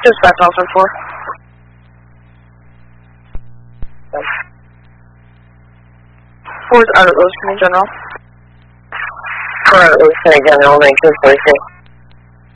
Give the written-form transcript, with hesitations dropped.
Dispatch officer 4. Who's out of Lieutenant General? Current Lieutenant General, 1946.